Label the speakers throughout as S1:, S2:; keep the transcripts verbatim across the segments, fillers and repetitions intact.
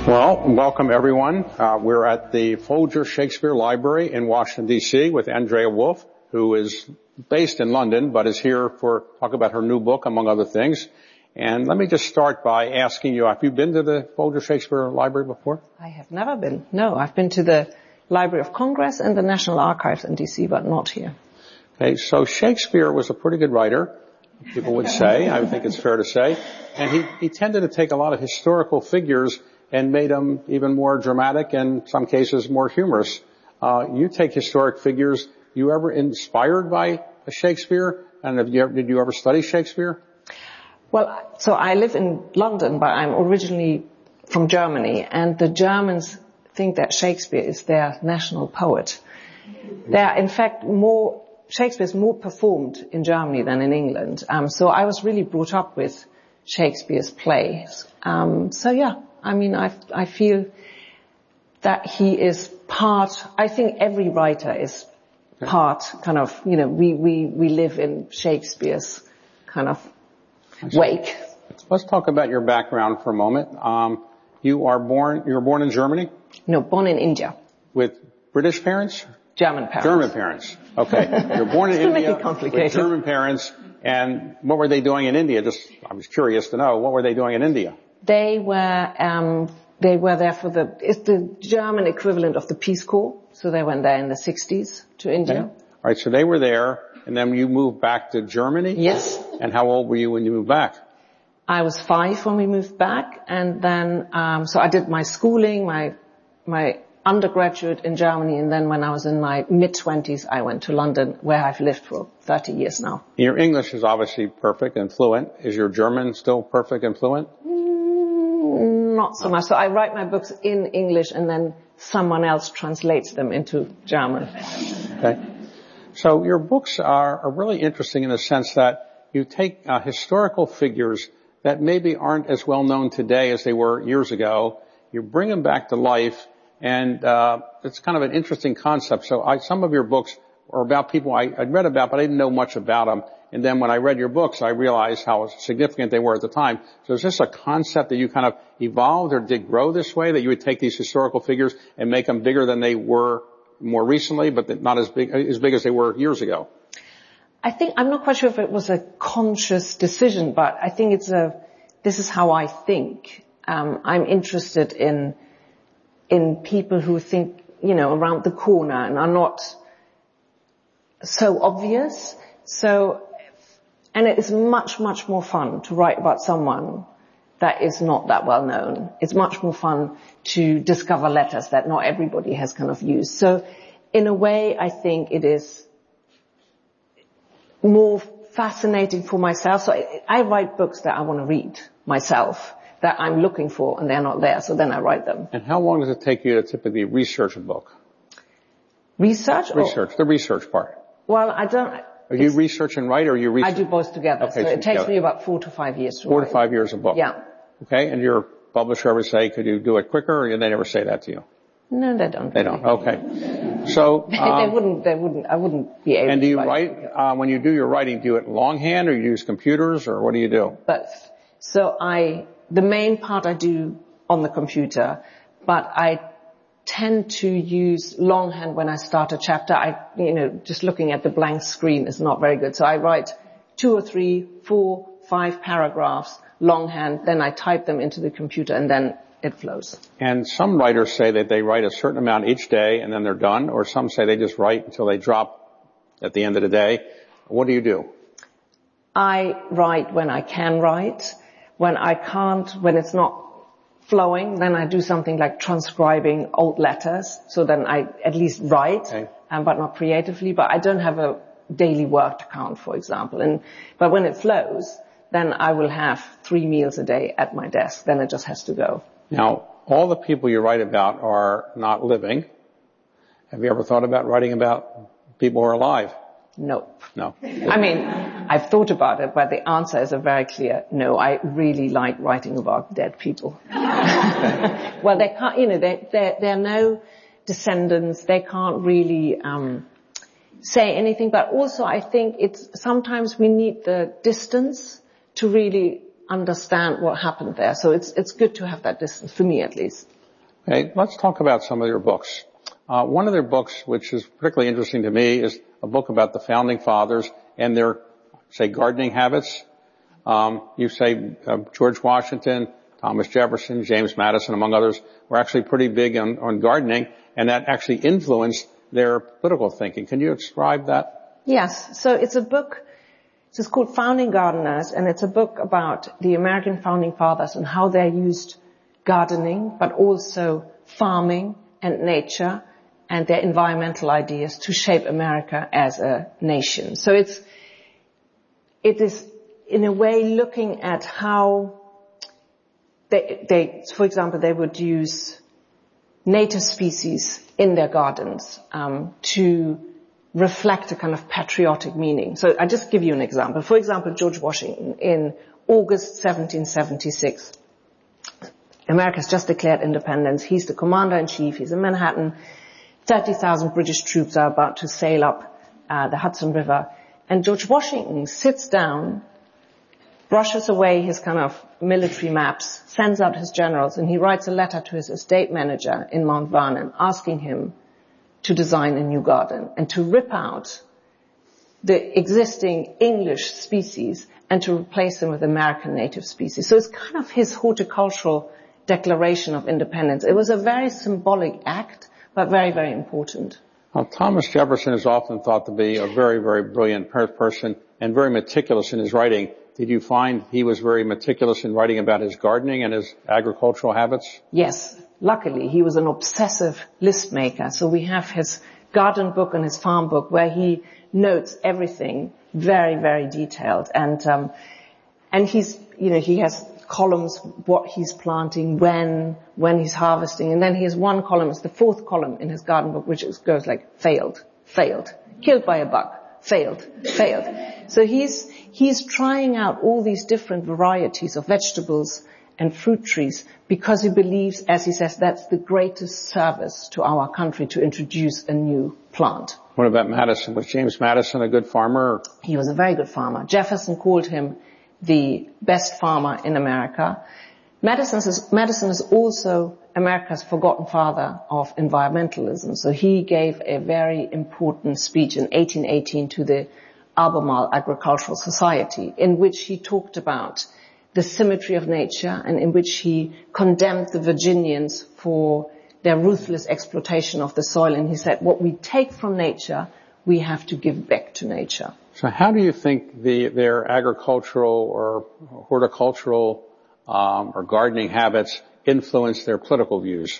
S1: Well, welcome everyone. Uh, we're at the Folger Shakespeare Library in Washington, D C with Andrea Wulf, who is based in London, but is here for talk about her new book, among other things. And let me just start by asking you, have you been to the Folger Shakespeare Library before?
S2: I have never been. No, I've been to the Library of Congress and the National Archives in D C, but not here.
S1: Okay, so Shakespeare was a pretty good writer, people would say. I would think it's fair to say. And he, he tended to take a lot of historical figures and made them even more dramatic and in some cases more humorous. Uh, you take historic figures. You ever inspired by Shakespeare? And have you ever, did you ever study Shakespeare?
S2: Well, so I live in London, but I'm originally from Germany, and the Germans think that Shakespeare is their national poet. They are, in fact, more, Shakespeare is more performed in Germany than in England. Um, so I was really brought up with Shakespeare's plays. Um, so yeah. I mean, I, I feel that he is part, I think every writer is part, kind of, you know, we, we, we live in Shakespeare's kind of wake.
S1: Let's talk about your background for a moment. Um, you are born, you were born in Germany?
S2: No, born in India.
S1: With British parents?
S2: German parents.
S1: German parents. Okay. You're born in India with German parents. And what were they doing in India? Just, I was curious to know, what were they doing in India?
S2: They were, um, they were there for the, it's the German equivalent of the Peace Corps. So they went there in the sixties to India.
S1: Okay. All right. So they were there, and then you moved back to Germany?
S2: Yes.
S1: And how old were you when you moved back?
S2: I was five when we moved back, and then, um, so I did my schooling, my, my undergraduate in Germany, and then when I was in my mid-twenties, I went to London, where I've lived for thirty years now.
S1: Your English is obviously perfect and fluent. Is your German still perfect and fluent?
S2: Not so much. So I write my books in English and then someone else translates them into German.
S1: Okay. So your books are, are really interesting in the sense that you take uh, historical figures that maybe aren't as well known today as they were years ago. You bring them back to life, and uh it's kind of an interesting concept. So I, some of your books are about people I, I'd read about, but I didn't know much about them. And then when I read your books, I realized how significant they were at the time. So is this a concept that you kind of evolved or did grow this way, that you would take these historical figures and make them bigger than they were more recently, but not as big, as big as they were years ago?
S2: I think, I'm not quite sure if it was a conscious decision, but I think it's a, this is how I think. Um, I'm interested in, in people who think, you know, around the corner and are not so obvious. So, and it is much, much more fun to write about someone that is not that well known. It's much more fun to discover letters that not everybody has kind of used. So in a way, I think it is more fascinating for myself. So I, I write books that I want to read myself, that I'm looking for, and they're not there. So then I write them.
S1: And how long does it take you to typically research a book?
S2: Research?
S1: Research,
S2: or,
S1: the research part.
S2: Well, I don't...
S1: Are you research and write, or are you research?
S2: I do both together.
S1: Okay,
S2: so it takes
S1: together.
S2: me about four to five years to
S1: Four
S2: write.
S1: to five years a book.
S2: Yeah.
S1: Okay, and your publisher ever say, could you do it quicker, or they never say that to you?
S2: No, they don't.
S1: They don't. Okay. So um,
S2: they wouldn't. They wouldn't. I wouldn't be able.
S1: And do you
S2: to
S1: write, write uh, when you do your writing? Do you do it longhand, or you use computers, or what do you do?
S2: Both. So I, the main part I do on the computer, but I tend to use longhand when I start a chapter. I, you know, just looking at the blank screen is not very good. So I write two or three, four, five paragraphs longhand, then I type them into the computer, and then it flows.
S1: And some writers say that they write a certain amount each day and then they're done, or some say they just write until they drop at the end of the day. What do you do?
S2: I write when I can write. When I can't, when it's not flowing, then I do something like transcribing old letters. So then I at least write,
S1: okay.
S2: um, but not creatively. But I don't have a daily work account, for example. And but when it flows, then I will have three meals a day at my desk. Then it just has to go.
S1: Now, all the people you write about are not living. Have you ever thought about writing about people who are alive?
S2: Nope.
S1: No.
S2: I mean, I've thought about it, but the answer is a very clear no. I really like writing about dead people. Well, they can't, you know, they, they, there are no descendants. They can't really um say anything. But also, I think it's sometimes we need the distance to really understand what happened there. So it's it's good to have that distance, for me at least.
S1: Okay, let's talk about some of your books. Uh, one of their books, which is particularly interesting to me, is a book about the Founding Fathers and their, say, gardening habits. Um, you say uh, George Washington, Thomas Jefferson, James Madison, among others, were actually pretty big on, on gardening, and that actually influenced their political thinking. Can you describe that?
S2: Yes. So it's a book, it's called Founding Gardeners, and it's a book about the American Founding Fathers and how they used gardening, but also farming and nature and their environmental ideas to shape America as a nation. So it's, it is in a way looking at how they, they, for example, they would use native species in their gardens, um, to reflect a kind of patriotic meaning. So I just give you an example. For example, George Washington in August seventeen seventy-six. America's just declared independence. He's the commander-in-chief. He's in Manhattan. thirty thousand British troops are about to sail up uh, the Hudson River. And George Washington sits down, brushes away his kind of military maps, sends out his generals, and he writes a letter to his estate manager in Mount Vernon asking him to design a new garden and to rip out the existing English species and to replace them with American native species. So it's kind of his horticultural declaration of independence. It was a very symbolic act, but very, very important.
S1: Well, Thomas Jefferson is often thought to be a very, very brilliant per- person and very meticulous in his writing. Did you find he was very meticulous in writing about his gardening and his agricultural habits?
S2: Yes. Luckily, he was an obsessive list maker. So we have his garden book and his farm book where he notes everything very, very detailed. And, um, and he's, you know, he has columns, what he's planting, when, when he's harvesting. And then he has one column, it's the fourth column in his garden book, which is, goes like failed, failed, killed by a bug, failed, failed. So he's, he's trying out all these different varieties of vegetables and fruit trees because he believes, as he says, that's the greatest service to our country to introduce a new plant.
S1: What about Madison? Was James Madison a good farmer?
S2: He was a very good farmer. Jefferson called him the best farmer in America. Madison is, Madison is also America's forgotten father of environmentalism. So he gave a very important speech in eighteen eighteen to the Albemarle Agricultural Society in which he talked about the symmetry of nature and in which he condemned the Virginians for their ruthless exploitation of the soil. And he said, what we take from nature, we have to give back to nature.
S1: So how do you think the, their agricultural or horticultural um, or gardening habits influence their political views?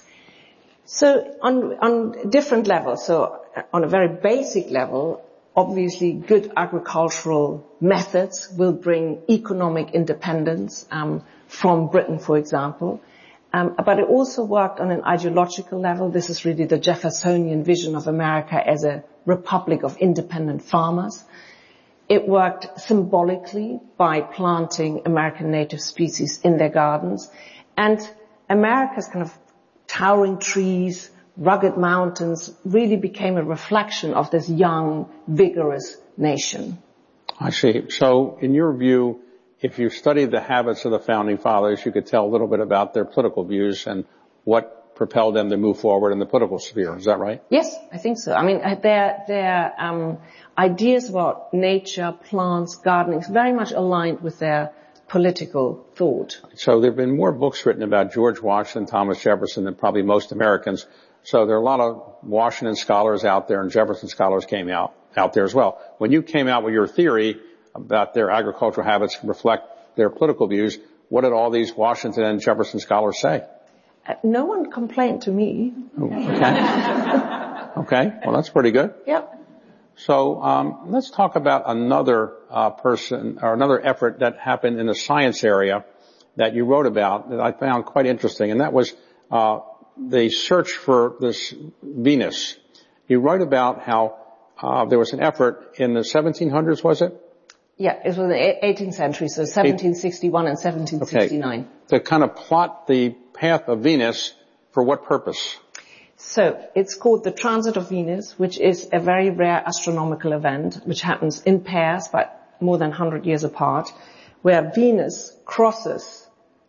S2: So on, on different levels. So on a very basic level, obviously good agricultural methods will bring economic independence um, from Britain, for example. Um, but it also worked on an ideological level. This is really the Jeffersonian vision of America as a republic of independent farmers. It worked symbolically by planting American native species in their gardens. And America's kind of towering trees, rugged mountains really became a reflection of this young, vigorous nation.
S1: I see. So in your view, if you studied the habits of the Founding Fathers, you could tell a little bit about their political views and what propelled them to move forward in the political sphere. Is that right?
S2: Yes, I think so. I mean, their, their um, ideas about nature, plants, gardening is very much aligned with their political thought.
S1: So there have been more books written about George Washington, Thomas Jefferson than probably most Americans. So there are a lot of Washington scholars out there and Jefferson scholars came out, out there as well. When you came out with your theory about their agricultural habits reflect their political views, what did all these Washington and Jefferson scholars say?
S2: Uh, no one complained to me.
S1: Oh, okay. Okay. Well, that's pretty good.
S2: Yep.
S1: So, um, let's talk about another, uh, person or another effort that happened in the science area that you wrote about that I found quite interesting. And that was, uh, the search for this Venus. You wrote about how, uh, there was an effort in the seventeen hundreds, was it?
S2: Yeah, it was in the eighteenth century, so seventeen sixty-one and seventeen sixty-nine.
S1: Okay. To kind of plot the path of Venus for what purpose?
S2: So it's called the Transit of Venus, which is a very rare astronomical event, which happens in pairs, but more than one hundred years apart, where Venus crosses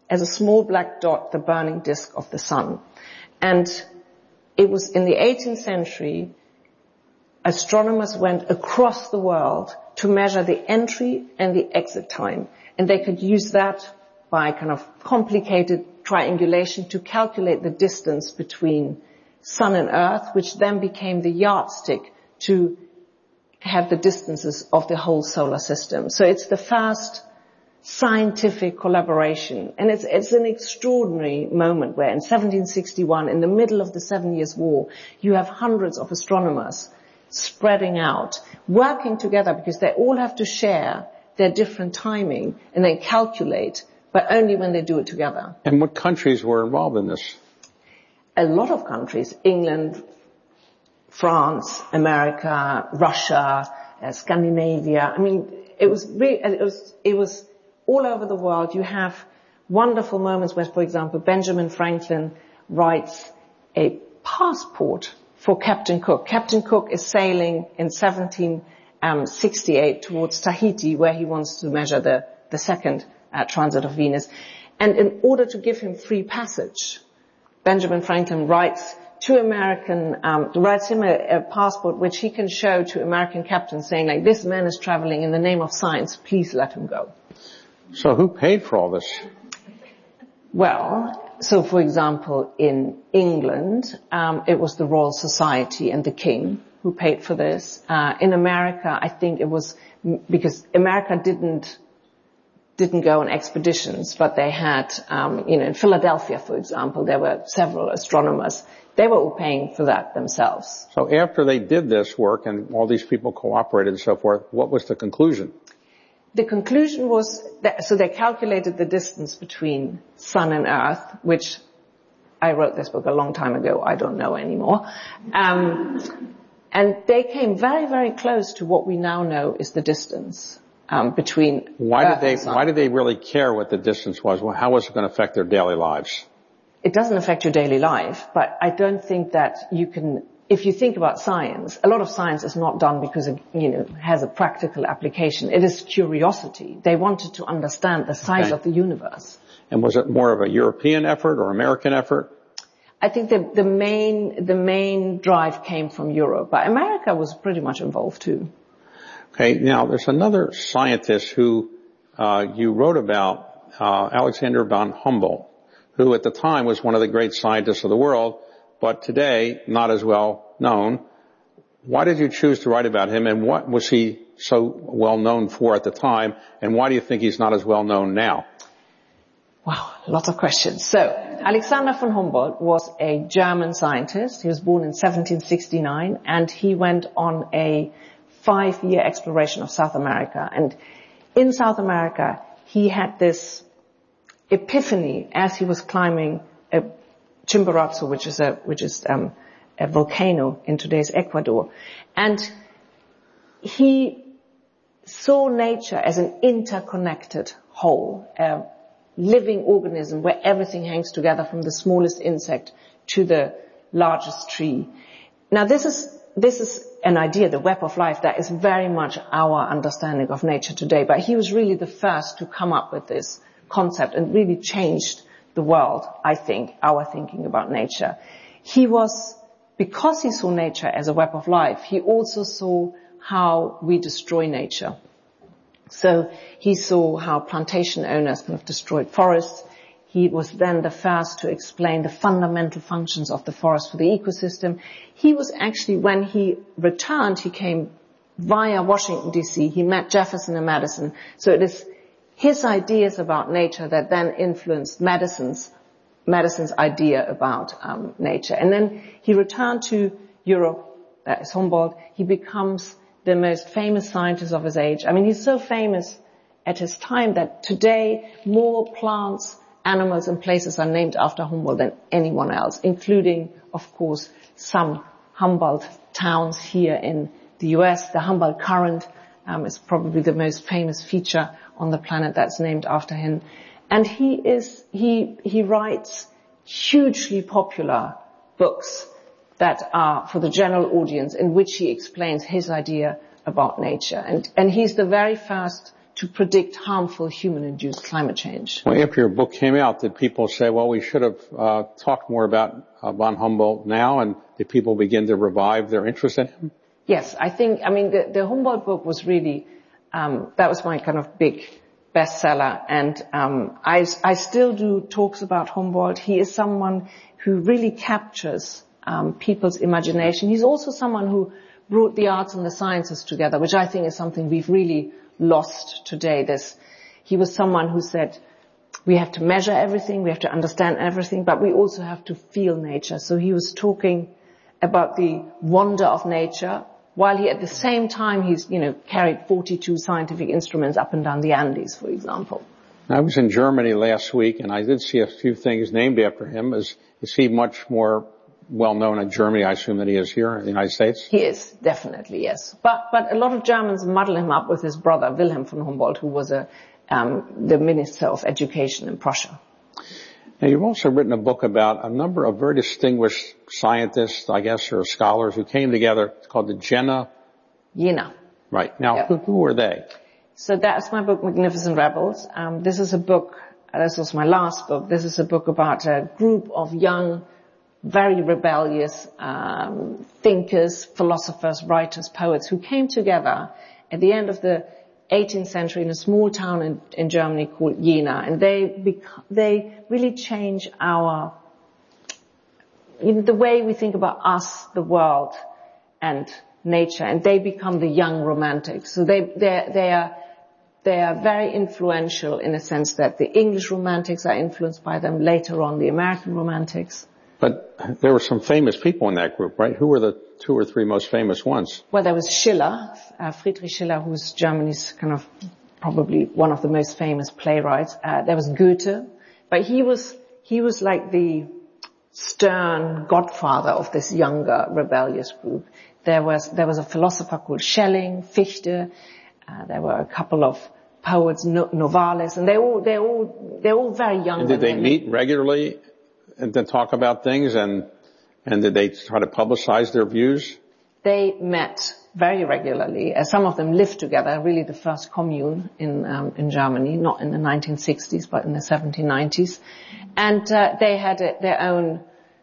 S2: as a small black dot the burning disk of the sun. And it was in the eighteenth century, astronomers went across the world to measure the entry and the exit time. And they could use that by kind of complicated triangulation to calculate the distance between sun and earth, which then became the yardstick to have the distances of the whole solar system. So it's the first scientific collaboration. And it's, it's an extraordinary moment where in seventeen sixty-one, in the middle of the Seven Years' War, you have hundreds of astronomers spreading out, working together because they all have to share their different timing and then calculate, but only when they do it together.
S1: And what countries were involved in this?
S2: A lot of countries, England, France, America, Russia, uh, Scandinavia. I mean, it was really, it was, it was all over the world. You have wonderful moments where, for example, Benjamin Franklin writes a passport for Captain Cook. Captain Cook is sailing in seventeen sixty-eight towards Tahiti, where he wants to measure the, the second uh, transit of Venus. And in order to give him free passage, Benjamin Franklin writes to American, um, writes him a, a passport which he can show to American captains saying, like, this man is traveling in the name of science, please let him go.
S1: So who paid for all this?
S2: Well, so for example, in England, um, it was the Royal Society and the King who paid for this. Uh, in America, I think it was because America didn't didn't go on expeditions, but they had, um, you know, in Philadelphia, for example, there were several astronomers. They were all paying for that themselves.
S1: So after they did this work and all these people cooperated and so forth, what was the conclusion?
S2: The conclusion was that, so they calculated the distance between sun and earth, which I wrote this book a long time ago. I don't know anymore. Um, and they came very, very close to what we now know is the distance. Um, between
S1: why
S2: Earth
S1: did they
S2: and sun.
S1: Why did they really care what the distance was? Well, how was it going to affect their daily lives?
S2: It doesn't affect your daily life, but I don't think that you can. If you think about science, a lot of science is not done because it, you know, has a practical application. It is curiosity. They wanted to understand the size
S1: Okay.
S2: of the universe.
S1: And was it more of a European effort or American effort?
S2: I think the, the main the main drive came from Europe, but America was pretty much involved too.
S1: Okay, now there's another scientist who uh, you wrote about, uh, Alexander von Humboldt, who at the time was one of the great scientists of the world, but today not as well known. Why did you choose to write about him, and what was he so well known for at the time, and why do you think he's not as well known now?
S2: Wow, lots of questions. So, Alexander von Humboldt was a German scientist. He was born in seventeen sixty-nine, and he went on a five-year exploration of South America. And in South America, he had this epiphany as he was climbing a Chimborazo, which is a which is um, a volcano in today's Ecuador, and he saw nature as an interconnected whole, a living organism where everything hangs together, from the smallest insect to the largest tree. Now, this is this is an idea, the web of life, that is very much our understanding of nature today. But he was really the first to come up with this concept and really changed the world, I think, our thinking about nature. He was, because he saw nature as a web of life, he also saw how we destroy nature. So he saw how plantation owners kind of destroyed forests. He was then the first to explain the fundamental functions of the forest for the ecosystem. He was actually, when he returned, he came via Washington, D C. He met Jefferson and Madison. So it is his ideas about nature that then influenced Madison's, Madison's idea about um, nature. And then he returned to Europe, that is Humboldt. He becomes the most famous scientist of his age. I mean, he's so famous at his time that today more plants, animals and places are named after Humboldt than anyone else, including, of course, some Humboldt towns here in the U S. The Humboldt Current um, is probably the most famous feature on the planet that's named after him. And he is, he, he writes hugely popular books that are for the general audience, in which he explains his idea about nature. And, and he's the very first to predict harmful human-induced climate change.
S1: Well, after your book came out, did people say, well, we should have uh, talked more about uh, von Humboldt now, and did people begin to revive their interest in him?
S2: Yes, I think, I mean, the, the Humboldt book was really, um, that was my kind of big bestseller, and um, I, I still do talks about Humboldt. He is someone who really captures um, people's imagination. He's also someone who brought the arts and the sciences together, which I think is something we've really lost today. This, he was someone who said, we have to measure everything, we have to understand everything, but we also have to feel nature. So he was talking about the wonder of nature, while he at the same time he's, you know, carried forty-two scientific instruments up and down the Andes, for example.
S1: I was in Germany last week, and I did see a few things named after him. Is, is he much more well known in Germany, I assume, than he is here in the United States?
S2: He is, definitely, yes. But, but a lot of Germans muddle him up with his brother, Wilhelm von Humboldt, who was a, um, the Minister of Education in Prussia.
S1: Now, you've also written a book about a number of very distinguished scientists, I guess, or scholars who came together. It's called the Jena.
S2: Jena.
S1: Right. Now,
S2: Yep.
S1: who, who were they?
S2: So that's my book, Magnificent Rebels. Um, this is a book, this was my last book, this is a book about a group of young, very rebellious um, thinkers, philosophers, writers, poets who came together at the end of the eighteenth century in a small town in, in Germany called Jena, and they bec- they really change our, you know, the way we think about us, the world, and nature, and they become the young romantics. So they they they are they are very influential in a sense that the English romantics are influenced by them. Later on, the American romantics.
S1: But there were some famous people in that group, right? Who were the two or three most famous ones?
S2: Well, there was Schiller, uh, Friedrich Schiller, who's Germany's kind of probably one of the most famous playwrights. Uh, there was Goethe, but he was he was like the stern godfather of this younger rebellious group. There was there was a philosopher called Schelling, Fichte. Uh, there were a couple of poets, no, Novalis, and they all they all they're all very young.
S1: And did they meet regularly and then talk about things, and and did they try to publicize their views?
S2: They met very regularly. Uh, some of them lived together. Really, the first commune in um, in Germany, not in the nineteen sixties, but in the seventeen nineties, and uh, they had a, their own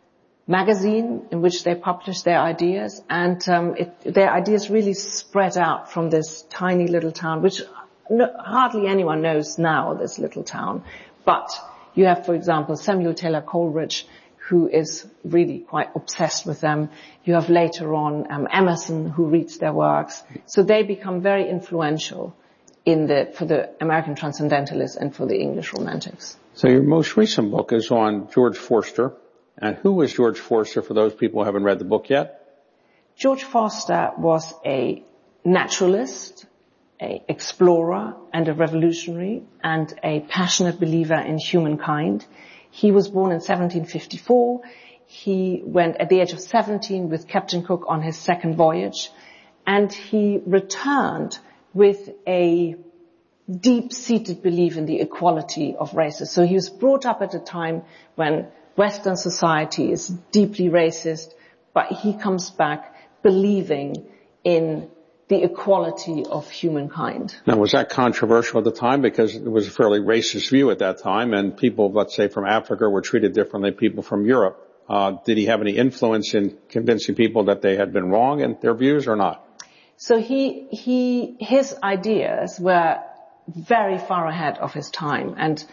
S2: magazine in which they published their ideas, and um, it, their ideas really spread out from this tiny little town, which no, hardly anyone knows now, this little town. But you have, for example, Samuel Taylor Coleridge, who is really quite obsessed with them. You have later on um, Emerson, who reads their works. So they become very influential in the for the American Transcendentalists and for the English Romantics.
S1: So your most recent book is on George Forster. And who was George Forster, for those people who haven't read the book yet?
S2: George Forster was a naturalist, a explorer, and a revolutionary, and a passionate believer in humankind. He was born in seventeen fifty-four. He went at the age of seventeen with Captain Cook on his second voyage, and he returned with a deep-seated belief in the equality of races. So he was brought up at a time when Western society is deeply racist, but he comes back believing in the equality of humankind.
S1: Now, was that controversial at the time? Because it was a fairly racist view at that time, and people, let's say, from Africa were treated differently than people from Europe. Uh, did he have any influence in convincing people that they had been wrong in their views or not?
S2: So he, he, his ideas were very far ahead of his time, and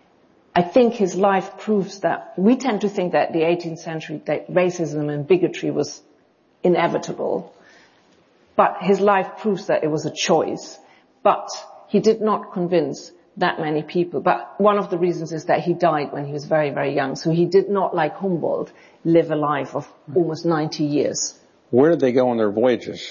S2: I think his life proves that. We tend to think that the eighteenth century, that racism and bigotry was inevitable, but his life proves that it was a choice. But he did not convince that many people. But one of the reasons is that he died when he was very, very young. So he did not, like Humboldt, live a life of almost ninety years.
S1: Where did they go on their voyages?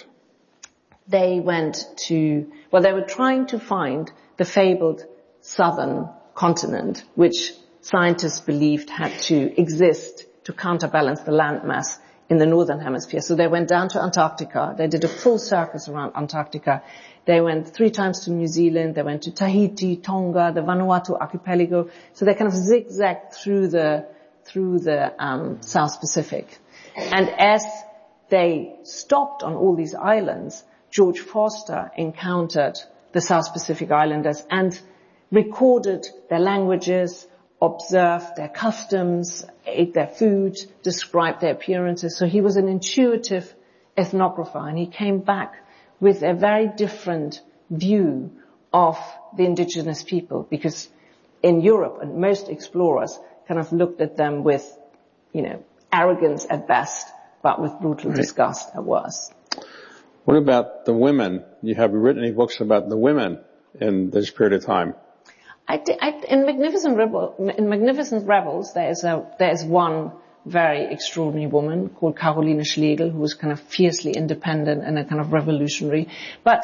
S2: They went to, well, they were trying to find the fabled southern continent, which scientists believed had to exist to counterbalance the landmass in the northern hemisphere. So they went down to Antarctica. They did a full circus around Antarctica. They went three times to New Zealand. They went to Tahiti, Tonga, the Vanuatu archipelago. So they kind of zigzagged through the through the um, South Pacific. And as they stopped on all these islands, George Forster encountered the South Pacific Islanders, and recorded their languages, observed their customs, ate their food, described their appearances. So he was an intuitive ethnographer, and he came back with a very different view of the indigenous people, because in Europe, and most explorers kind of looked at them with, you know, arrogance at best, but with brutal right. disgust at worst.
S1: What about the women? You have written any books about the women in this period of time?
S2: I, I, in Magnificent Rebel, in Magnificent Rebels, there is a there is one very extraordinary woman called Caroline Schlegel, who was kind of fiercely independent and a kind of revolutionary. But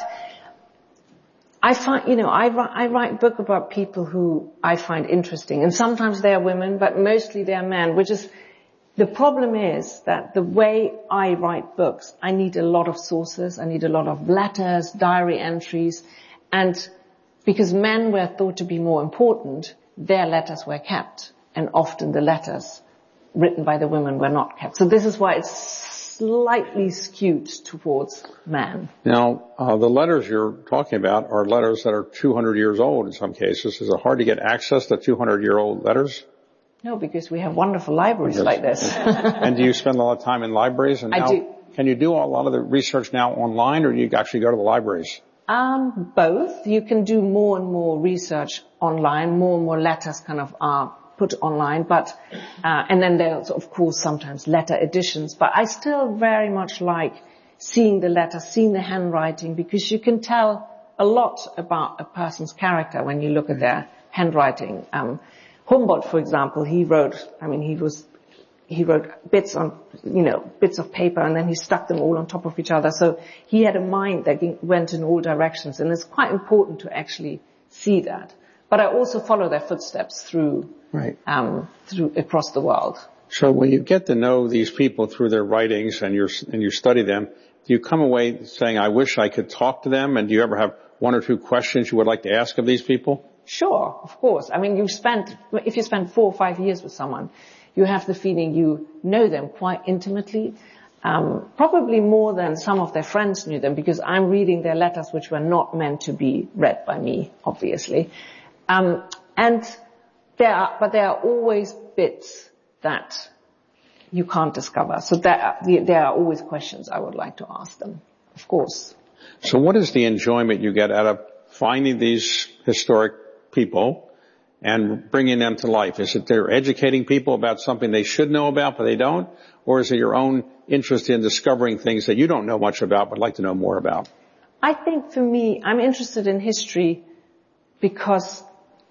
S2: I find, you know, I, I write a book about people who I find interesting, and sometimes they are women, but mostly they are men, which is, the problem is that the way I write books, I need a lot of sources, I need a lot of letters, diary entries, and because men were thought to be more important, their letters were kept, and often the letters written by the women were not kept. So this is why it's slightly skewed towards men.
S1: Now, uh, the letters you're talking about are letters that are two hundred years old in some cases. Is it hard to get access to two hundred year old letters?
S2: No, because we have wonderful libraries yes. like this.
S1: And do you spend a lot of time in libraries? And
S2: I
S1: now,
S2: do.
S1: Can you do a lot of the research now online, or do you actually go to the libraries?
S2: Um, both. You can do more and more research online. More and more letters kind of are put online, but, uh, and then there's of course sometimes letter editions, but I still very much like seeing the letter, seeing the handwriting, because you can tell a lot about a person's character when you look at their handwriting. Um, Humboldt, for example, he wrote, I mean, he was, he wrote bits on, you know, bits of paper, and then he stuck them all on top of each other. So he had a mind that went in all directions, and it's quite important to actually see that. But I also follow their footsteps through, right. um, through across the world.
S1: So when you get to know these people through their writings and you and you study them, do you come away saying, "I wish I could talk to them"? And do you ever have one or two questions you would like to ask of these people?
S2: Sure, of course. I mean, you spent if you spend four or five years with someone, you have the feeling you know them quite intimately. Um, probably more than some of their friends knew them, because I'm reading their letters, which were not meant to be read by me, obviously. Um, and there are, but there are always bits that you can't discover. So there are, there are always questions I would like to ask them, of course.
S1: So what is the enjoyment you get out of finding these historic people and bringing them to life? Is it they're educating people about something they should know about but they don't? Or is it your own interest in discovering things that you don't know much about but like to know more about?
S2: I think for me, I'm interested in history because,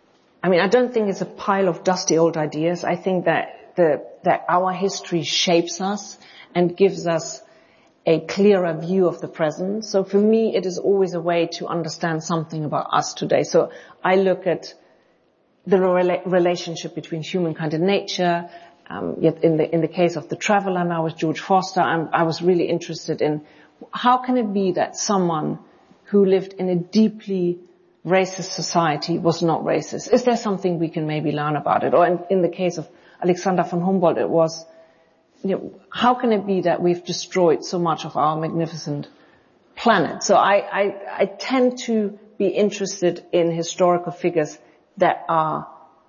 S2: I mean, I don't think it's a pile of dusty old ideas. I think that the, that our history shapes us and gives us a clearer view of the present. So for me, it is always a way to understand something about us today. So I look at the rela- relationship between humankind and nature. Um, yet in the in the case of The Traveller now with George Foster, I'm, I was really interested in how can it be that someone who lived in a deeply racist society was not racist? Is there something we can maybe learn about it? Or in, in the case of Alexander von Humboldt, it was, you know, how can it be that we've destroyed so much of our magnificent planet? So I, I, I tend to be interested in historical figures that are,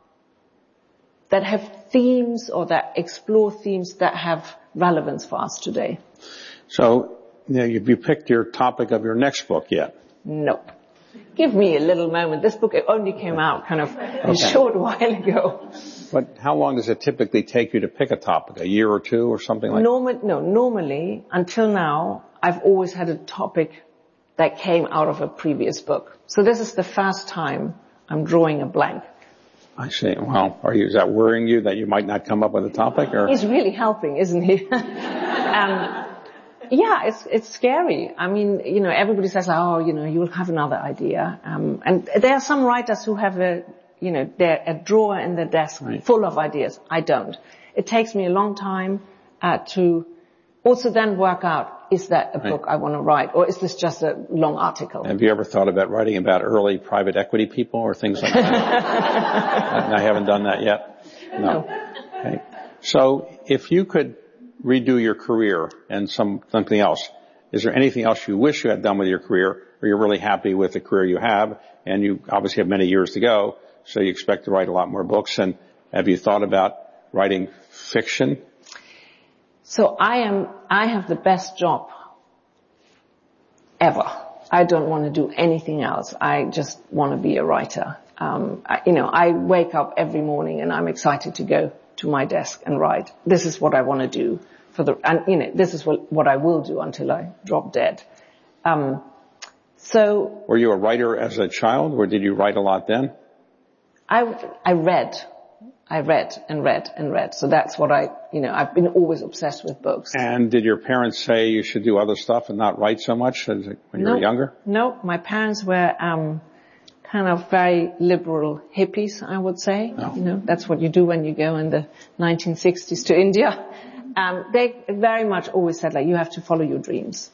S2: that have themes or that explore themes that have relevance for us today.
S1: So, you know, have you picked your topic of your next book yet?
S2: No. Give me a little moment. This book only came out kind of okay. a short while ago.
S1: But how long does it typically take you to pick a topic? A year or two or something like
S2: Normal, that? No, normally, until now, I've always had a topic that came out of a previous book. So this is the first time I'm drawing a blank.
S1: I see. Well, are you, is that worrying you that you might not come up with a topic? Or?
S2: He's really helping, isn't he? um, yeah, it's it's scary. I mean, you know, everybody says, oh, you know, you'll have another idea. Um, and there are some writers who have a, you know, they're a drawer in their desk right. full of ideas. I don't. It takes me a long time uh, to also then work out, is that a book right. I want to write, or is this just a long article?
S1: Have you ever thought about writing about early private equity people or things like that? I haven't done that yet. No. no. Okay. So if you could redo your career and some something else, is there anything else you wish you had done with your career, or you're really happy with the career you have, and you obviously have many years to go, so you expect to write a lot more books? And have you thought about writing fiction?
S2: So I am, I have the best job ever. I don't want to do anything else. I just want to be a writer. Um, I, you know, I wake up every morning and I'm excited to go to my desk and write. This is what I want to do for the, and you know, this is what, what I will do until I drop dead. Um, so.
S1: Were you a writer as a child, or did you write a lot then?
S2: I, I read. I read and read and read. So that's what I, you know, I've been always obsessed with books.
S1: And did your parents say you should do other stuff and not write so much as when you
S2: no,
S1: were younger?
S2: No, my parents were, um, kind of very liberal hippies, I would say.
S1: Oh.
S2: You know, that's what you do when you go in the nineteen sixties to India. Um, they very much always said, like, you have to follow your dreams.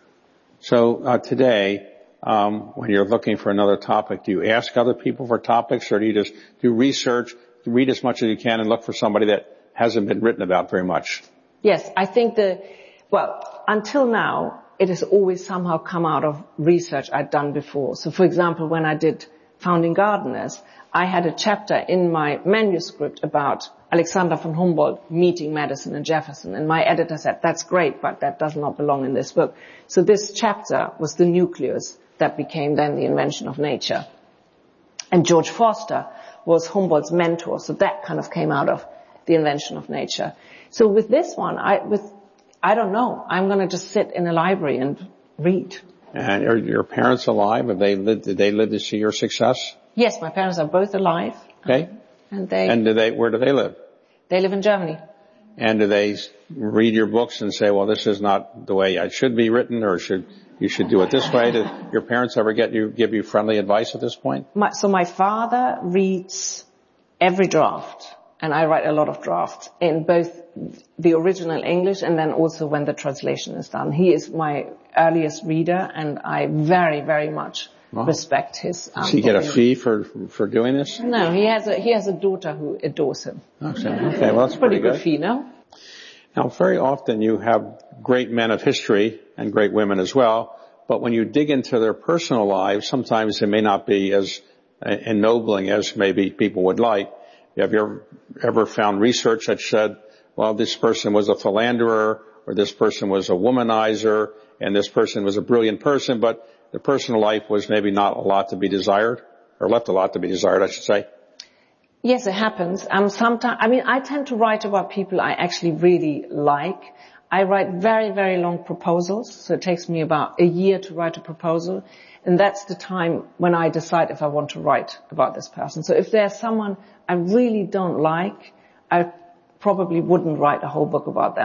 S1: So, uh, today, um, when you're looking for another topic, do you ask other people for topics, or do you just do research, read as much as you can, and look for somebody that hasn't been written about very much?
S2: Yes, I think the, well, until now, it has always somehow come out of research I'd done before. So for example, when I did Founding Gardeners, I had a chapter in my manuscript about Alexander von Humboldt meeting Madison and Jefferson, and my editor said, that's great, but that does not belong in this book. So this chapter was the nucleus that became then The Invention of Nature. And George Forster was Humboldt's mentor, so that kind of came out of The Invention of Nature. So with this one, I, with, I don't know, I'm gonna just sit in a library and read.
S1: And are your parents alive? Have they lived, did they live to see your success?
S2: Yes, my parents are both alive.
S1: Okay.
S2: And they,
S1: And do they, where do they live?
S2: They live in Germany.
S1: And do they read your books and say, well, this is not the way it should be written, or should, you should do it this way? Did your parents ever get you, give you friendly advice at this point?
S2: My, so my father reads every draft, and I write a lot of drafts in both the original English and then also when the translation is done. He is my earliest reader, and I very, very much wow. respect his. Um,
S1: Does he get a fee for for doing this?
S2: No, he has a he has a daughter who adores him.
S1: Okay, okay, well that's pretty,
S2: pretty good.
S1: good
S2: fee, no?
S1: Now, very often you have great men of history and great women as well, but when you dig into their personal lives, sometimes they may not be as ennobling as maybe people would like. Have you ever, ever found research that said, well, this person was a philanderer, or this person was a womanizer, and this person was a brilliant person, but the personal life was maybe not a lot to be desired, or left a lot to be desired, I should say?
S2: Yes, it happens. Um, sometimes, I mean, I tend to write about people I actually really like. I write very, very long proposals, so it takes me about a year to write a proposal, and that's the time when I decide if I want to write about this person. So if there's someone I really don't like, I probably wouldn't write a whole book about them.